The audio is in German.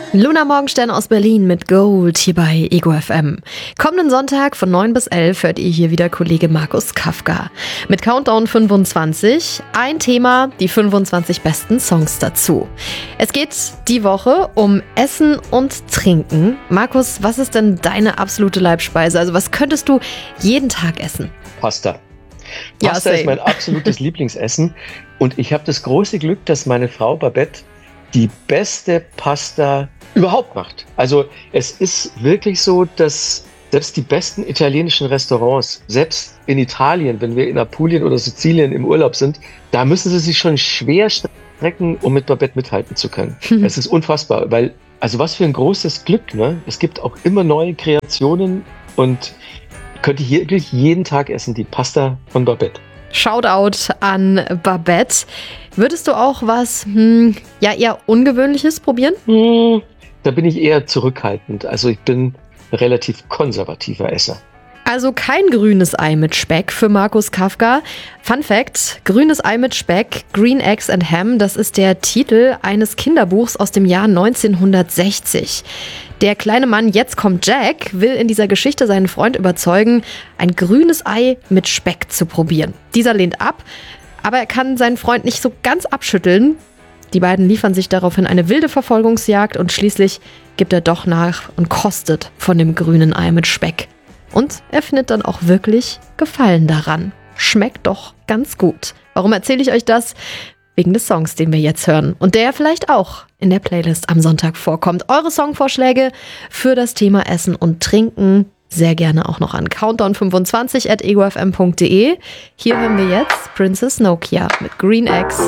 Luna Morgenstern aus Berlin mit Gold hier bei Ego FM. Kommenden Sonntag von 9 bis 11 hört ihr hier wieder Kollege Markus Kafka. Mit Countdown 25, ein Thema, die 25 besten Songs dazu. Es geht die Woche um Essen und Trinken. Markus, was ist denn deine absolute Leibspeise? Also was könntest du jeden Tag essen? Pasta. Ja, Pasta ist mein absolutes Lieblingsessen. Und ich habe das große Glück, dass meine Frau Babette die beste Pasta überhaupt macht. Also es ist wirklich so, dass selbst die besten italienischen Restaurants, selbst in Italien, wenn wir in Apulien oder Sizilien im Urlaub sind, da müssen sie sich schon schwer strecken, um mit Babette mithalten zu können. Es ist unfassbar, weil, also was für ein großes Glück, ne? Es gibt auch immer neue Kreationen und könnte hier wirklich jeden Tag essen, die Pasta von Babette. Shoutout an Babette. Würdest du auch was, eher Ungewöhnliches probieren? Da bin ich eher zurückhaltend. Also ich bin relativ konservativer Esser. Also kein grünes Ei mit Speck für Markus Kafka. Fun Fact, grünes Ei mit Speck, Green Eggs and Ham, das ist der Titel eines Kinderbuchs aus dem Jahr 1960. Der kleine Mann, jetzt kommt Jack, will in dieser Geschichte seinen Freund überzeugen, ein grünes Ei mit Speck zu probieren. Dieser lehnt ab, aber er kann seinen Freund nicht so ganz abschütteln. Die beiden liefern sich daraufhin eine wilde Verfolgungsjagd und schließlich gibt er doch nach und kostet von dem grünen Ei mit Speck. Und er findet dann auch wirklich Gefallen daran. Schmeckt doch ganz gut. Warum erzähle ich euch das? Wegen des Songs, den wir jetzt hören. Und der vielleicht auch in der Playlist am Sonntag vorkommt. Eure Songvorschläge für das Thema Essen und Trinken sehr gerne auch noch an countdown25@egofm.de. Hier hören wir jetzt Princess Nokia mit Green Eggs